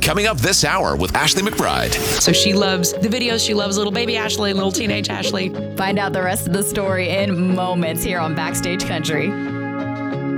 Coming up this hour with Ashley McBride. So she loves the videos. She loves little baby Ashley, little teenage Ashley. Find out the rest of the story in moments here on Backstage Country.